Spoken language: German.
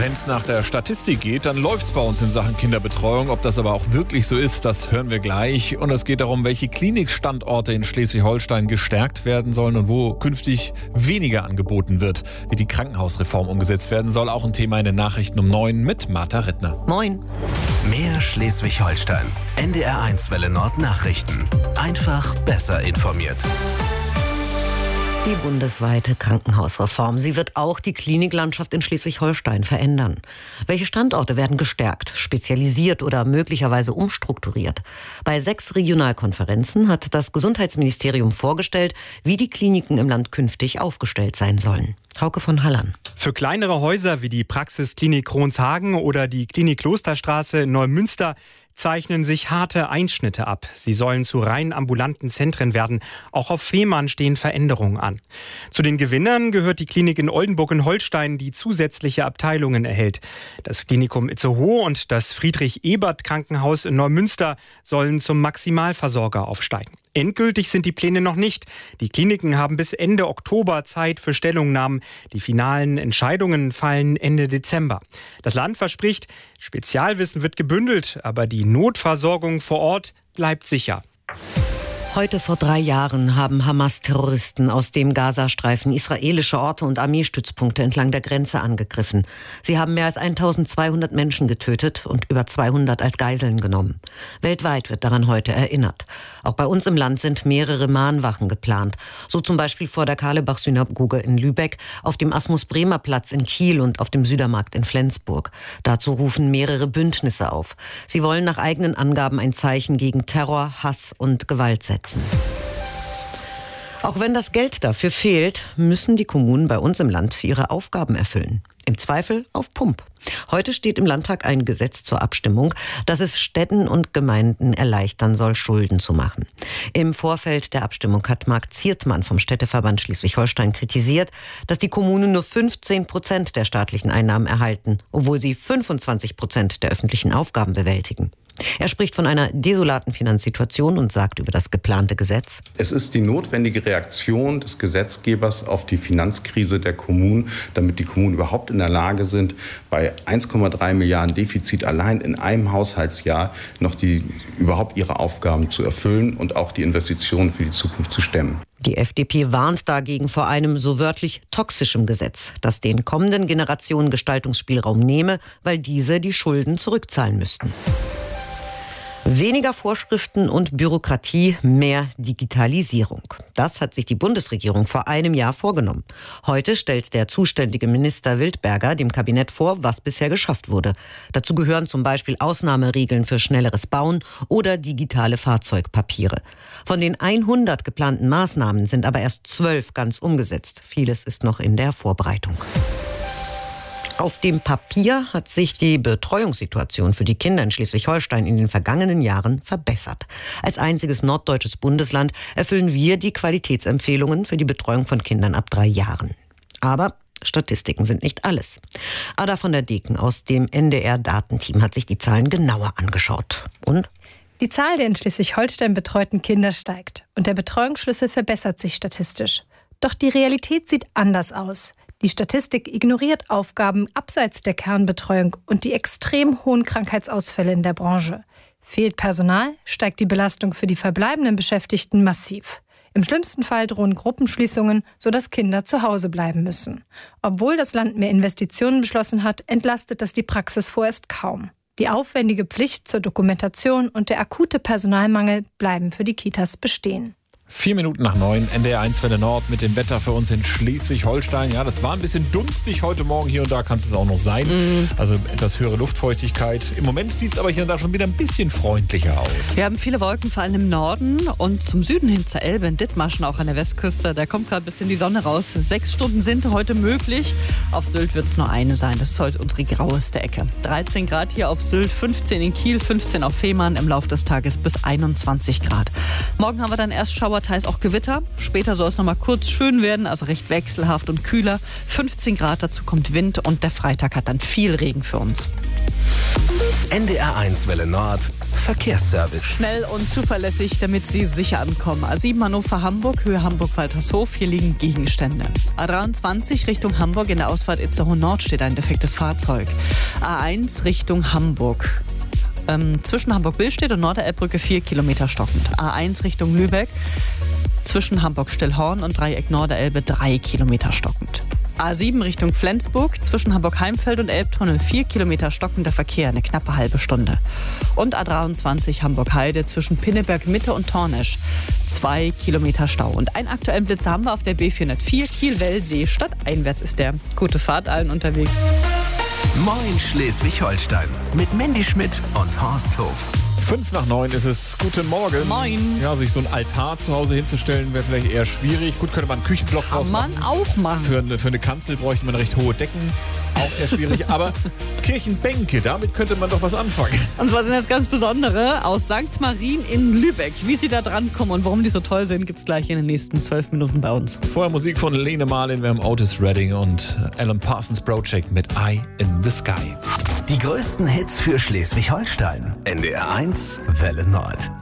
Wenn es nach der Statistik geht, dann läuft es bei uns in Sachen Kinderbetreuung. Ob das aber auch wirklich so ist, das hören wir gleich. Und es geht darum, welche Klinikstandorte in Schleswig-Holstein gestärkt werden sollen und wo künftig weniger angeboten wird. Wie die Krankenhausreform umgesetzt werden soll, auch ein Thema in den Nachrichten um 9 mit Martha Rittner. Moin. Mehr Schleswig-Holstein. NDR1 Welle Nord Nachrichten. Einfach besser informiert. Die bundesweite Krankenhausreform. Sie wird auch die Kliniklandschaft in Schleswig-Holstein verändern. Welche Standorte werden gestärkt, spezialisiert oder möglicherweise umstrukturiert? Bei 6 Regionalkonferenzen hat das Gesundheitsministerium vorgestellt, wie die Kliniken im Land künftig aufgestellt sein sollen. Hauke von Hallern. Für kleinere Häuser wie die Praxisklinik Kronshagen oder die Klinik Klosterstraße in Neumünster zeichnen sich harte Einschnitte ab. Sie sollen zu rein ambulanten Zentren werden. Auch auf Fehmarn stehen Veränderungen an. Zu den Gewinnern gehört die Klinik in Oldenburg in Holstein, die zusätzliche Abteilungen erhält. Das Klinikum Itzehoe und das Friedrich-Ebert-Krankenhaus in Neumünster sollen zum Maximalversorger aufsteigen. Endgültig sind die Pläne noch nicht. Die Kliniken haben bis Ende Oktober Zeit für Stellungnahmen. Die finalen Entscheidungen fallen Ende Dezember. Das Land verspricht, Spezialwissen wird gebündelt, aber die Notversorgung vor Ort bleibt sicher. Heute vor 3 Jahren haben Hamas-Terroristen aus dem Gazastreifen israelische Orte und Armeestützpunkte entlang der Grenze angegriffen. Sie haben mehr als 1200 Menschen getötet und über 200 als Geiseln genommen. Weltweit wird daran heute erinnert. Auch bei uns im Land sind mehrere Mahnwachen geplant. So zum Beispiel vor der Karlebach-Synagoge in Lübeck, auf dem Asmus-Bremer-Platz in Kiel und auf dem Südermarkt in Flensburg. Dazu rufen mehrere Bündnisse auf. Sie wollen nach eigenen Angaben ein Zeichen gegen Terror, Hass und Gewalt setzen. Auch wenn das Geld dafür fehlt, müssen die Kommunen bei uns im Land ihre Aufgaben erfüllen. Im Zweifel auf Pump. Heute steht im Landtag ein Gesetz zur Abstimmung, das es Städten und Gemeinden erleichtern soll, Schulden zu machen. Im Vorfeld der Abstimmung hat Marc Ziertmann vom Städteverband Schleswig-Holstein kritisiert, dass die Kommunen nur 15% der staatlichen Einnahmen erhalten, obwohl sie 25% der öffentlichen Aufgaben bewältigen. Er spricht von einer desolaten Finanzsituation und sagt über das geplante Gesetz: Es ist die notwendige Reaktion des Gesetzgebers auf die Finanzkrise der Kommunen, damit die Kommunen überhaupt in der Lage sind, bei 1,3 Milliarden Defizit allein in einem Haushaltsjahr noch überhaupt ihre Aufgaben zu erfüllen und auch die Investitionen für die Zukunft zu stemmen. Die FDP warnt dagegen vor einem so wörtlich toxischem Gesetz, das den kommenden Generationen Gestaltungsspielraum nehme, weil diese die Schulden zurückzahlen müssten. Weniger Vorschriften und Bürokratie, mehr Digitalisierung. Das hat sich die Bundesregierung vor einem Jahr vorgenommen. Heute stellt der zuständige Minister Wildberger dem Kabinett vor, was bisher geschafft wurde. Dazu gehören zum Beispiel Ausnahmeregeln für schnelleres Bauen oder digitale Fahrzeugpapiere. Von den 100 geplanten Maßnahmen sind aber erst 12 ganz umgesetzt. Vieles ist noch in der Vorbereitung. Auf dem Papier hat sich die Betreuungssituation für die Kinder in Schleswig-Holstein in den vergangenen Jahren verbessert. Als einziges norddeutsches Bundesland erfüllen wir die Qualitätsempfehlungen für die Betreuung von Kindern ab 3 Jahren. Aber Statistiken sind nicht alles. Ada von der Deken aus dem NDR-Datenteam hat sich die Zahlen genauer angeschaut. Und? Die Zahl der in Schleswig-Holstein betreuten Kinder steigt und der Betreuungsschlüssel verbessert sich statistisch. Doch die Realität sieht anders aus. Die Statistik ignoriert Aufgaben abseits der Kernbetreuung und die extrem hohen Krankheitsausfälle in der Branche. Fehlt Personal, steigt die Belastung für die verbleibenden Beschäftigten massiv. Im schlimmsten Fall drohen Gruppenschließungen, sodass Kinder zu Hause bleiben müssen. Obwohl das Land mehr Investitionen beschlossen hat, entlastet das die Praxis vorerst kaum. Die aufwendige Pflicht zur Dokumentation und der akute Personalmangel bleiben für die Kitas bestehen. 4 Minuten nach 9, NDR1 Welle Nord mit dem Wetter für uns in Schleswig-Holstein. Ja, das war ein bisschen dunstig heute Morgen. Hier und da kann es auch noch sein. Also etwas höhere Luftfeuchtigkeit. Im Moment sieht es aber hier und da schon wieder ein bisschen freundlicher aus. Wir haben viele Wolken, vor allem im Norden und zum Süden hin zur Elbe in Dithmarschen, auch an der Westküste. Da kommt gerade ein bisschen die Sonne raus. 6 Stunden sind heute möglich. Auf Sylt wird es nur eine sein. Das ist heute unsere graueste Ecke. 13 Grad hier auf Sylt, 15 in Kiel, 15 auf Fehmarn. Im Laufe des Tages bis 21 Grad. Morgen haben wir dann erst Schauer, teils auch Gewitter. Später soll es noch mal kurz schön werden, also recht wechselhaft und kühler. 15 Grad, dazu kommt Wind und der Freitag hat dann viel Regen für uns. NDR1 Welle Nord Verkehrsservice. Schnell und zuverlässig, damit Sie sicher ankommen. A7 Hannover-Hamburg, Höhe Hamburg-Waltershof. Hier liegen Gegenstände. A23 Richtung Hamburg, in der Ausfahrt Itzehoe Nord steht ein defektes Fahrzeug. A1 Richtung Hamburg. Zwischen Hamburg-Billstedt und Norderelbbrücke 4 Kilometer stockend. A1 Richtung Lübeck. Zwischen Hamburg-Stillhorn und Dreieck Norderelbe 3 Kilometer stockend. A7 Richtung Flensburg, zwischen Hamburg-Heimfeld und Elbtunnel 4 Kilometer stockender Verkehr, eine knappe halbe Stunde. Und A23 Hamburg-Heide zwischen Pinneberg-Mitte und Tornesch 2 Kilometer Stau. Und einen aktuellen Blitzer haben wir auf der B404 Kiel-Wellsee. Stadteinwärts ist der. Gute Fahrt allen unterwegs. Moin Schleswig-Holstein mit Mandy Schmidt und Horst Hof. 8:55 ist es. Guten Morgen. Moin. Ja, sich so ein Altar zu Hause hinzustellen, wäre vielleicht eher schwierig. Gut, könnte man einen Küchenblock draus machen. Kann man auch machen. Für eine Kanzel bräuchte man recht hohe Decken. Auch eher schwierig. Aber Kirchenbänke, damit könnte man doch was anfangen. Und zwar sind das ganz Besondere aus St. Marien in Lübeck. Wie Sie da drankommen und warum die so toll sind, gibt es gleich in den nächsten 12 Minuten bei uns. Vorher Musik von Lene Marlin, wir haben Otis Redding und Alan Parsons Project mit Eye in the Sky. Die größten Hits für Schleswig-Holstein. NDR 1 Welle Nord.